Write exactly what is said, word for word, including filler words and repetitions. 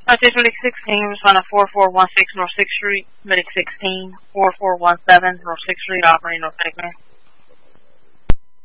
Message Medic sixteen, respond to four four one six North sixth Street, Medic sixteen, four four one seven North sixth Street, operating North Medic Man.